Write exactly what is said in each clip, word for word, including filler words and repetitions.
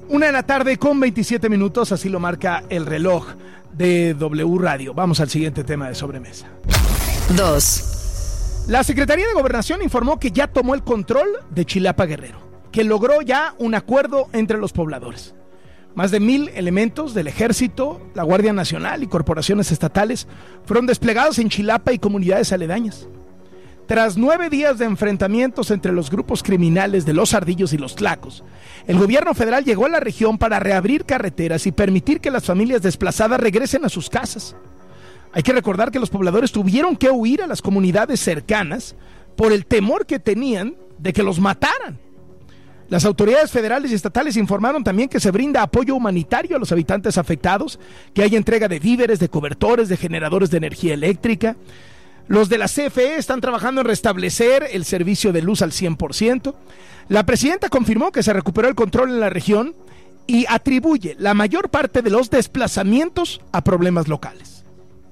Una de la tarde con veintisiete minutos, así lo marca el reloj de W Radio. Vamos al siguiente tema de sobremesa. Dos. La Secretaría de Gobernación informó que ya tomó el control de Chilapa Guerrero, que logró ya un acuerdo entre los pobladores. Más de mil elementos del Ejército, la Guardia Nacional y corporaciones estatales fueron desplegados en Chilapa y comunidades aledañas. Tras nueve días de enfrentamientos entre los grupos criminales de los Ardillos y los Tlacos, el gobierno federal llegó a la región para reabrir carreteras y permitir que las familias desplazadas regresen a sus casas. Hay que recordar que los pobladores tuvieron que huir a las comunidades cercanas por el temor que tenían de que los mataran. Las autoridades federales y estatales informaron también que se brinda apoyo humanitario a los habitantes afectados, que hay entrega de víveres, de cobertores, de generadores de energía eléctrica. Los de la C F E están trabajando en restablecer el servicio de luz al cien por ciento. La presidenta confirmó que se recuperó el control en la región y atribuye la mayor parte de los desplazamientos a problemas locales.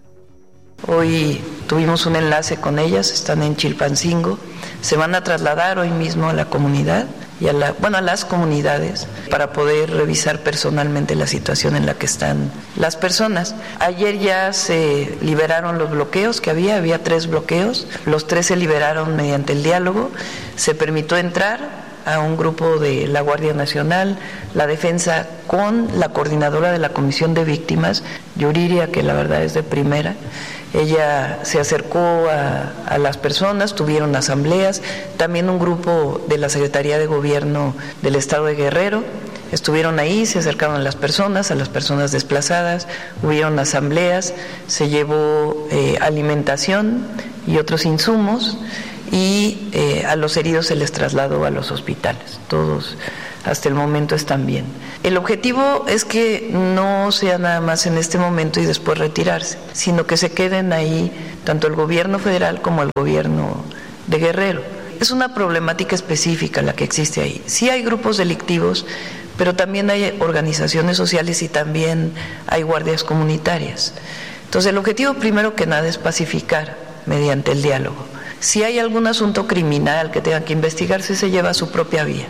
Hoy tuvimos un enlace con ellas, están en Chilpancingo, se van a trasladar hoy mismo a la comunidad y a la, bueno, a las comunidades para poder revisar personalmente la situación en la que están las personas. Ayer ya se liberaron los bloqueos que había, había tres bloqueos, los tres se liberaron mediante el diálogo, se permitió entrar a un grupo de la Guardia Nacional, la Defensa con la coordinadora de la Comisión de Víctimas, Yuriria, que la verdad es de primera. Ella se acercó a, a las personas, tuvieron asambleas, también un grupo de la Secretaría de Gobierno del Estado de Guerrero, estuvieron ahí, se acercaron a las personas, a las personas desplazadas, hubieron asambleas, se llevó eh, alimentación y otros insumos, y eh, a los heridos se les trasladó a los hospitales, todos hasta el momento están bien. El objetivo es que no sea nada más en este momento y después retirarse, sino que se queden ahí tanto el gobierno federal como el gobierno de Guerrero. Es una problemática específica la que existe ahí. Sí hay grupos delictivos, pero también hay organizaciones sociales y también hay guardias comunitarias. Entonces el objetivo primero que nada es pacificar mediante el diálogo. Si hay algún asunto criminal que tenga que investigarse, se lleva a su propia vía.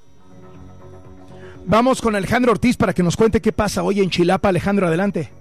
Vamos con Alejandro Ortiz para que nos cuente qué pasa hoy en Chilapa. Alejandro, adelante.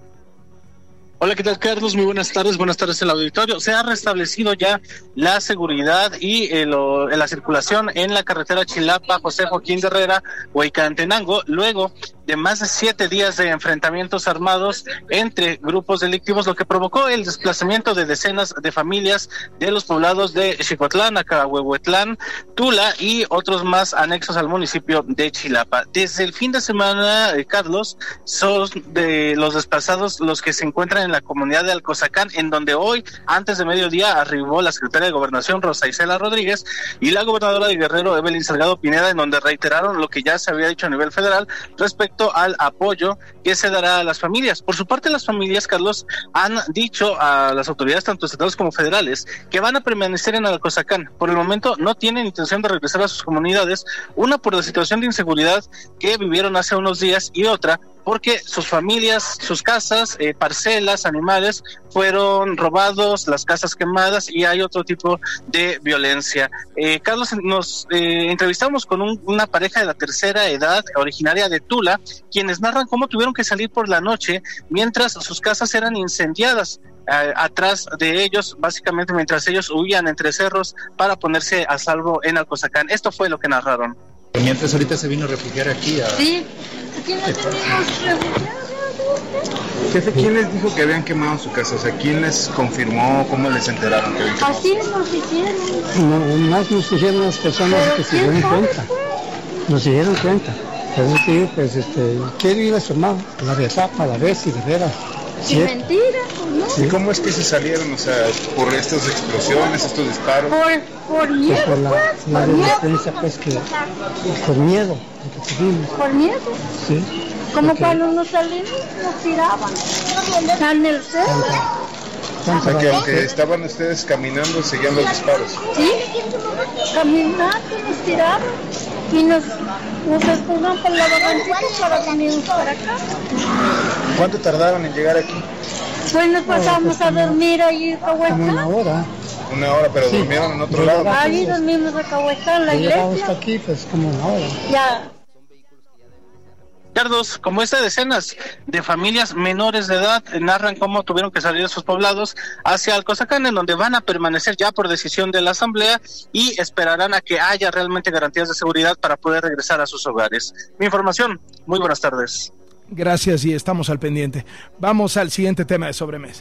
Hola, ¿qué tal, Carlos? Muy buenas tardes, buenas tardes al auditorio. Se ha restablecido ya la seguridad y eh, lo, la circulación en la carretera Chilapa, José Joaquín de Herrera, Huaycatenango, luego de más de siete días de enfrentamientos armados entre grupos delictivos, lo que provocó el desplazamiento de decenas de familias de los poblados de Xicotlán, Acahuehuetlán, Tula y otros más anexos al municipio de Chilapa. Desde el fin de semana, eh, Carlos, son de los desplazados los que se encuentran en la comunidad de Alcozacán, en donde hoy, antes de mediodía, arribó la secretaria de Gobernación, Rosa Isela Rodríguez, y la gobernadora de Guerrero, Evelyn Salgado Pineda, en donde reiteraron lo que ya se había dicho a nivel federal respecto al apoyo que se dará a las familias. Por su parte, las familias, Carlos, han dicho a las autoridades tanto estatales como federales que van a permanecer en Alcozacán. Por el momento no tienen intención de regresar a sus comunidades, una por la situación de inseguridad que vivieron hace unos días y otra porque sus familias, sus casas, eh, parcelas, animales fueron robados, las casas quemadas y hay otro tipo de violencia. Eh, Carlos, nos eh, entrevistamos con un, una pareja de la tercera edad originaria de Tula, quienes narran cómo tuvieron que salir por la noche mientras sus casas eran incendiadas. Eh, atrás de ellos, básicamente mientras ellos huían entre cerros para ponerse a salvo en Alcozacán. Esto fue lo que narraron. Mientras ahorita se vino a refugiar aquí a... Sí, aquí nos venimos refugiados. Jefe, ¿quién les dijo que habían quemado su casa? O sea, ¿quién les confirmó? ¿Cómo les enteraron que habían quemado? Así nos dijeron. No, más nos dijeron las personas que se dieron cuenta. Nos dieron cuenta. Pero sí, pues, este, ¿quién iba a sumar? La de Zapa, la vez y de veras. Sin mentira, ¿no? ¿Y cómo es que se salieron? O sea, por estas explosiones, estos disparos. Por, por miedo, pues por la, pues, la por resistencia, miedo. pues, que, por miedo, que tuvimos. Por miedo. Sí. Como Porque, cuando nos salimos, nos tiraban. En el cerro. O sea, que aunque estaban ustedes caminando, seguían los disparos. Sí, caminando, nos tiraban y nos, nos escondían por la barranquita para venirnos para acá. ¿Cuánto tardaron en llegar aquí? Pues nos pasamos a dormir ahí en Cahuetán. Como una hora. Una hora, pero Sí. durmieron en otro lado. Ahí dormimos a Cahuetán, la Llegamos iglesia. hasta aquí, pues como una hora. Ya. Carlos, como esta decenas de familias menores de edad narran cómo tuvieron que salir de sus poblados hacia Alcozacán, en donde van a permanecer ya por decisión de la Asamblea y esperarán a que haya realmente garantías de seguridad para poder regresar a sus hogares. Mi información, muy buenas tardes. Gracias y estamos al pendiente. Vamos al siguiente tema de sobremesa.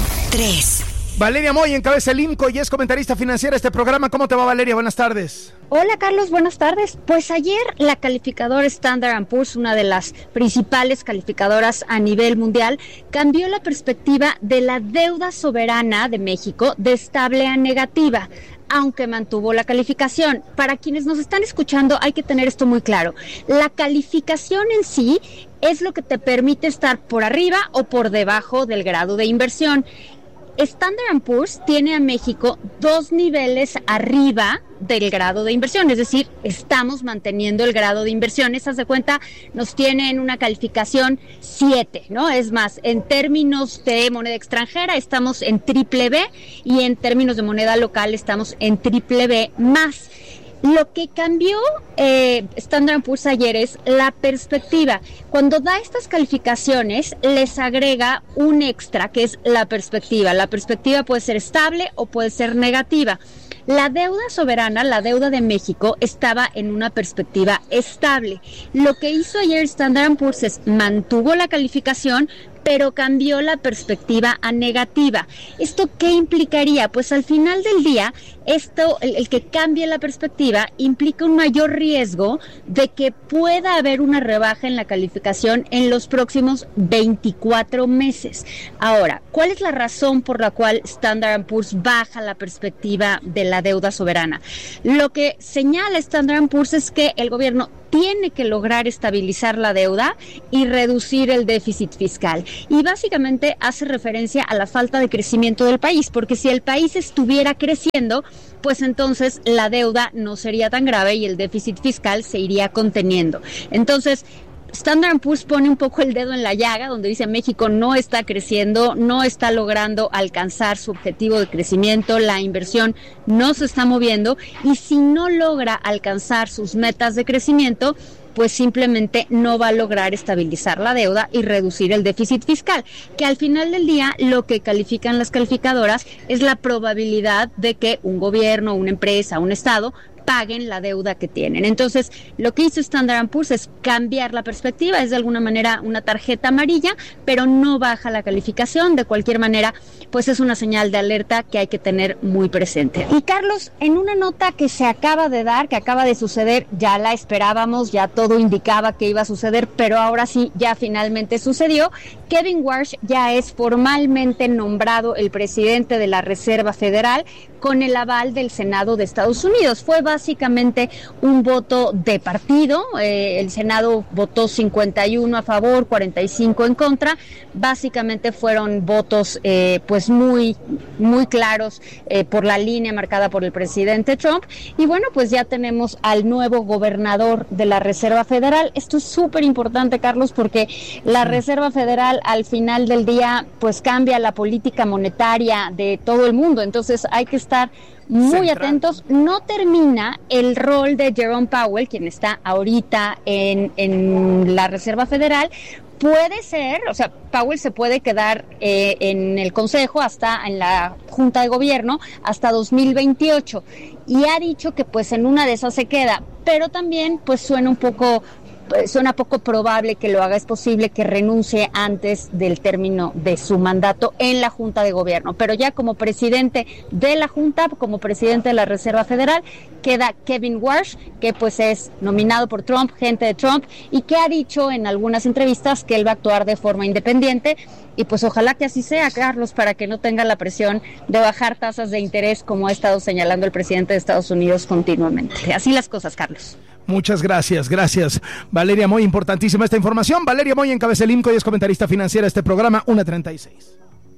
tres. Valeria Moy encabeza el IMCO y es comentarista financiera de este programa. ¿Cómo te va, Valeria? Buenas tardes. Hola, Carlos, buenas tardes. Pues ayer la calificadora Standard and Poor's, una de las principales calificadoras a nivel mundial, cambió la perspectiva de la deuda soberana de México de estable a negativa, aunque mantuvo la calificación. Para quienes nos están escuchando, hay que tener esto muy claro. La calificación en sí es lo que te permite estar por arriba o por debajo del grado de inversión. Standard and Poor's tiene a México dos niveles arriba del grado de inversión, es decir, estamos manteniendo el grado de inversión. Haz de cuenta, nos tienen una calificación siete, ¿no? Es más, en términos de moneda extranjera estamos en triple B y en términos de moneda local estamos en triple B más. Lo que cambió eh, Standard and Poor's ayer es la perspectiva. Cuando da estas calificaciones, les agrega un extra, que es la perspectiva. La perspectiva puede ser estable o puede ser negativa. La deuda soberana, la deuda de México, estaba en una perspectiva estable. Lo que hizo ayer Standard and Poor's es mantuvo la calificación, pero cambió la perspectiva a negativa. ¿Esto qué implicaría? Pues al final del día, esto, el, el que cambie la perspectiva implica un mayor riesgo de que pueda haber una rebaja en la calificación en los próximos veinticuatro meses. Ahora, ¿cuál es la razón por la cual Standard and Poor's baja la perspectiva de la deuda soberana? Lo que señala Standard and Poor's es que el gobierno tiene que lograr estabilizar la deuda y reducir el déficit fiscal. Y básicamente hace referencia a la falta de crecimiento del país, porque si el país estuviera creciendo, pues entonces la deuda no sería tan grave y el déficit fiscal se iría conteniendo. Entonces, Standard and Poor's pone un poco el dedo en la llaga, donde dice México no está creciendo, no está logrando alcanzar su objetivo de crecimiento, la inversión no se está moviendo y si no logra alcanzar sus metas de crecimiento, pues simplemente no va a lograr estabilizar la deuda y reducir el déficit fiscal, que al final del día lo que califican las calificadoras es la probabilidad de que un gobierno, una empresa, un estado paguen la deuda que tienen. Entonces, lo que hizo Standard and Poor's es cambiar la perspectiva, es de alguna manera una tarjeta amarilla, pero no baja la calificación. De cualquier manera, pues es una señal de alerta que hay que tener muy presente. Y Carlos, en una nota que se acaba de dar, que acaba de suceder, ya la esperábamos, ya todo indicaba que iba a suceder, pero ahora sí, ya finalmente sucedió. Kevin Warsh ya es formalmente nombrado el presidente de la Reserva Federal con el aval del Senado de Estados Unidos. Fue básicamente un voto de partido, eh, el Senado votó cincuenta y uno a favor, cuarenta y cinco en contra, básicamente fueron votos eh, pues muy, muy claros eh, por la línea marcada por el presidente Trump, y bueno, pues ya tenemos al nuevo gobernador de la Reserva Federal. Esto es súper importante, Carlos, porque la Reserva Federal al final del día pues cambia la política monetaria de todo el mundo, entonces hay que estar muy Central. atentos. No termina el rol de Jerome Powell, quien está ahorita en, en la Reserva Federal. Puede ser, o sea, Powell se puede quedar eh, en el Consejo hasta en la Junta de Gobierno hasta dos mil veintiocho y ha dicho que pues en una de esas se queda, pero también pues suena un poco Suena poco probable que lo haga. Es posible que renuncie antes del término de su mandato en la Junta de Gobierno, pero ya como presidente de la Junta, como presidente de la Reserva Federal, queda Kevin Warsh, que pues es nominado por Trump, gente de Trump, y que ha dicho en algunas entrevistas que él va a actuar de forma independiente, y pues ojalá que así sea, Carlos, para que no tenga la presión de bajar tasas de interés como ha estado señalando el presidente de Estados Unidos continuamente. Así las cosas, Carlos. Muchas gracias, gracias Valeria Moy, importantísima esta información. Valeria Moy encabeza el IMCO y es comentarista financiera de este programa. Una treinta y seis.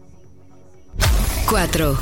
cuatro.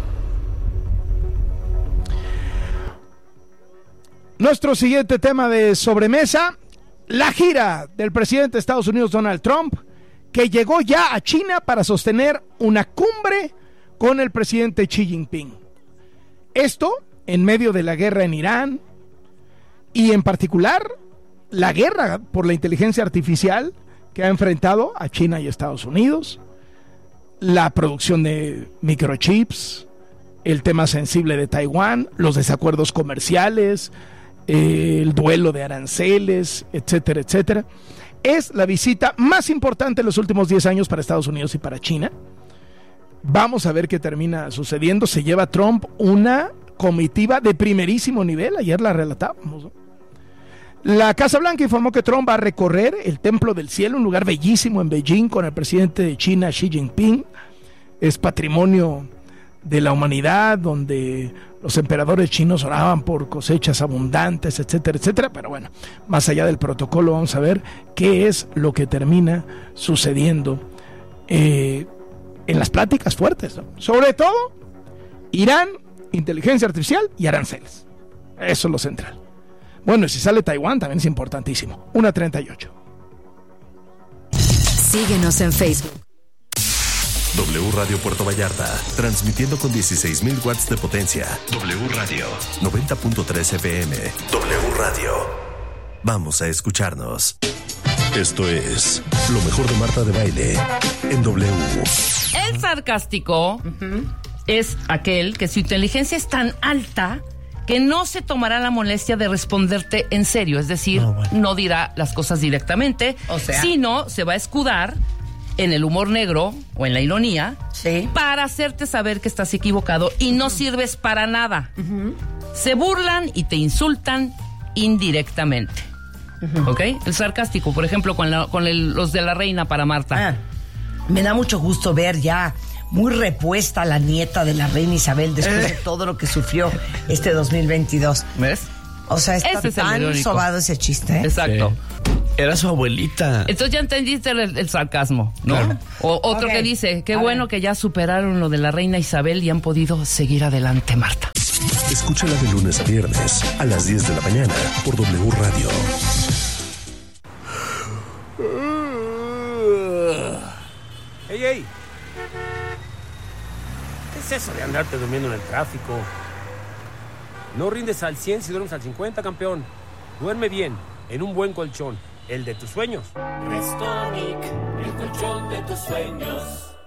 Nuestro siguiente tema de sobremesa, la gira del presidente de Estados Unidos Donald Trump, que llegó ya a China para sostener una cumbre con el presidente Xi Jinping. Esto en medio de la guerra en Irán, y en particular la guerra por la inteligencia artificial que ha enfrentado a China y Estados Unidos, la producción de microchips, el tema sensible de Taiwán, los desacuerdos comerciales, eh, el duelo de aranceles, etcétera, etcétera. Es la visita más importante en los últimos diez años para Estados Unidos y para China. Vamos a ver qué termina sucediendo. Se lleva Trump una comitiva de primerísimo nivel, ayer la relatábamos, ¿no? La Casa Blanca informó que Trump va a recorrer el Templo del Cielo, un lugar bellísimo en Beijing, con el presidente de China, Xi Jinping. Es patrimonio de la humanidad, donde los emperadores chinos oraban por cosechas abundantes, etcétera, etcétera. Pero bueno, más allá del protocolo, vamos a ver qué es lo que termina sucediendo eh, en las pláticas fuertes, ¿no? Sobre todo, Irán, inteligencia artificial y aranceles. Eso es lo central. Bueno, y si sale Taiwán también es importantísimo. una treinta y ocho. Síguenos en Facebook. W Radio Puerto Vallarta, transmitiendo con dieciséis mil watts de potencia. W Radio, noventa punto tres F M. W Radio. Vamos a escucharnos. Esto es lo mejor de Marta de Baile en W. El sarcástico uh-huh. es aquel que su inteligencia es tan alta que no se tomará la molestia de responderte en serio, es decir, no, bueno. no dirá las cosas directamente, o sea, sino se va a escudar en el humor negro o en la ironía, sí, para hacerte saber que estás equivocado y no uh-huh. sirves para nada. Uh-huh. Se burlan y te insultan indirectamente. Uh-huh. ¿Ok? El sarcástico, por ejemplo, con, la, con el, los de la reina para Marta. Ah, me da mucho gusto ver ya muy repuesta la nieta de la reina Isabel después eh. de todo lo que sufrió este dos mil veintidós. ¿Ves? O sea, está ese tan sobado ese chiste, ¿eh? Exacto. Sí. Era su abuelita. Entonces ya entendiste el, el sarcasmo, ¿no? Claro. O otro okay. que dice, qué A bueno ver. que ya superaron lo de la reina Isabel y han podido seguir adelante, Marta. Escúchala de lunes a viernes a las diez de la mañana por W Radio. ¡Ey, ey! ¿Qué es eso de andarte durmiendo en el tráfico? No rindes al cien si duermes al cincuenta, campeón. Duerme bien, en un buen colchón, el de tus sueños. Restonic, el colchón de tus sueños.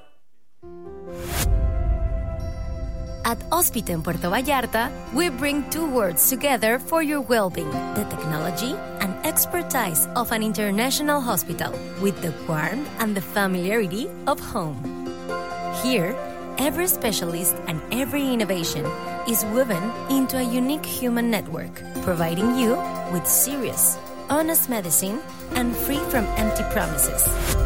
At Hospital Puerto Vallarta, we bring two words together for your well-being: the technology and expertise of an international hospital with the warmth and the familiarity of home. Here, every specialist and every innovation is woven into a unique human network, providing you with serious, honest medicine and free from empty promises.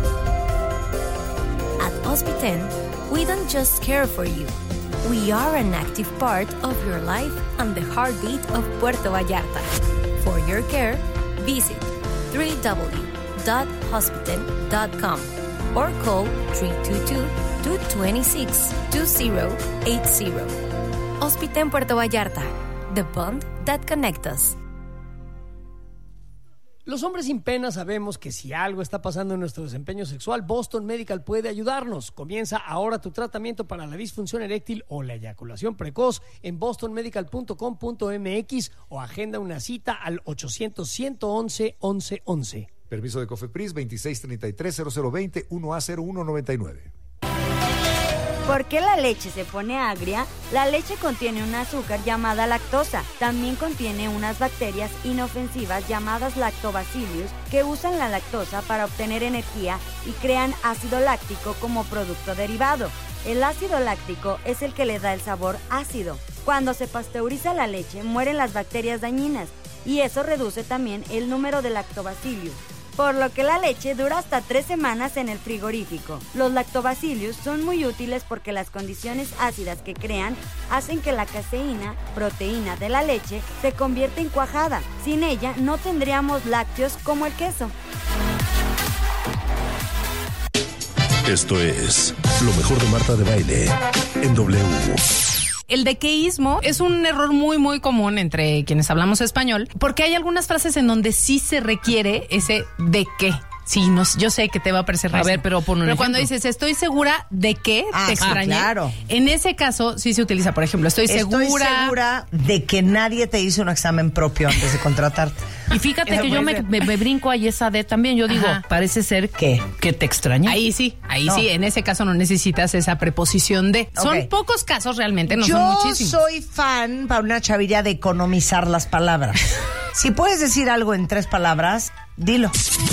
At Hospital, we don't just care for you. We are an active part of your life and the heartbeat of Puerto Vallarta. For your care, visit w w w dot hospital dot com or call three two two, two two six, two zero eight zero. Hospital Puerto Vallarta, the bond that connects us. Los hombres sin pena sabemos que si algo está pasando en nuestro desempeño sexual, Boston Medical puede ayudarnos. Comienza ahora tu tratamiento para la disfunción eréctil o la eyaculación precoz en boston medical punto com punto m x o agenda una cita al ochocientos, ciento once, once once. Permiso de COFEPRIS veintiséis treinta y tres, cero cero veinte, uno A cero uno noventa y nueve. ¿Por qué la leche se pone agria? La leche contiene un azúcar llamada lactosa. También contiene unas bacterias inofensivas llamadas lactobacillus que usan la lactosa para obtener energía y crean ácido láctico como producto derivado. El ácido láctico es el que le da el sabor ácido. Cuando se pasteuriza la leche, mueren las bacterias dañinas y eso reduce también el número de lactobacillus, por lo que la leche dura hasta tres semanas en el frigorífico. Los lactobacillus son muy útiles porque las condiciones ácidas que crean hacen que la caseína, proteína de la leche, se convierta en cuajada. Sin ella no tendríamos lácteos como el queso. Esto es lo mejor de Marta de Baile en W. El dequeísmo es un error muy, muy común entre quienes hablamos español, porque hay algunas frases en donde sí se requiere ese de qué. Sí, no, yo sé que te va a parecer A recio. ver, pero pon un Pero cuando ejemplo. dices, estoy segura de que Ah, te sí, extrañé. claro. En ese caso, sí se utiliza, por ejemplo, estoy segura. Estoy segura de que nadie te hizo un examen propio antes de contratarte. Y fíjate Eso que yo puede me, ser. me, me brinco ahí esa de también. Yo digo, Ajá. parece ser ¿Qué? que te extraña. Ahí sí, ahí No. sí, en ese caso no necesitas esa preposición de. Son Ok. pocos casos realmente, no Yo son muchísimos. soy fan, para una chaviría, de economizar las palabras. Si puedes decir algo en tres palabras, dilo.